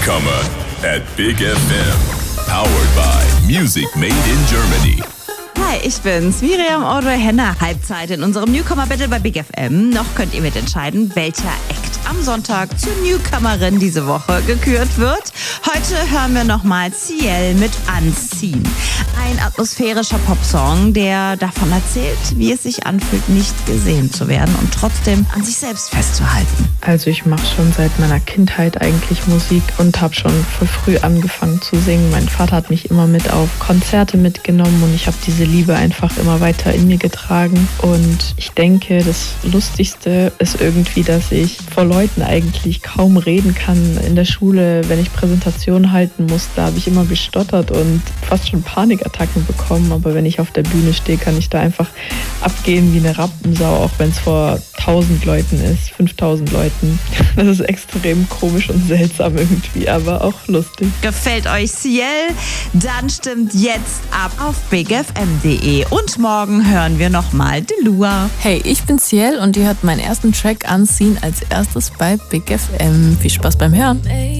Newcomer at Big FM. Powered by Music Made in Germany. Hi, ich bin's, Miriam Audrey-Henner. Halbzeit in unserem Newcomer-Battle bei Big FM. Noch könnt ihr mitentscheiden, welcher Act am Sonntag zur Newcomerin diese Woche gekürt wird. Heute hören wir nochmal Ciel mit Anziehen. Ein atmosphärischer Popsong, der davon erzählt, wie es sich anfühlt, nicht gesehen zu werden und trotzdem an sich selbst festzuhalten. Also ich mache schon seit meiner Kindheit eigentlich Musik und habe schon voll früh angefangen zu singen. Mein Vater hat mich immer mit auf Konzerte mitgenommen und ich habe diese Liebe einfach immer weiter in mir getragen. Und ich denke, das Lustigste ist irgendwie, dass ich vor Leuten eigentlich kaum reden kann. In der Schule, wenn ich Präsentationen halten muss, da habe ich immer gestottert und fast schon Panikattacken bekommen. Aber wenn ich auf der Bühne stehe, kann ich da einfach abgehen wie eine Rampensau, auch wenn es vor 1000 Leuten ist, 5000 Leuten. Das ist extrem komisch und seltsam irgendwie, aber auch lustig. Gefällt euch Ciel? Dann stimmt jetzt ab auf bigfm.de. Und morgen hören wir nochmal Delua. Hey, ich bin Ciel und ihr hört meinen ersten Track Anziehen als erstes bei Big FM. Viel Spaß beim Hören.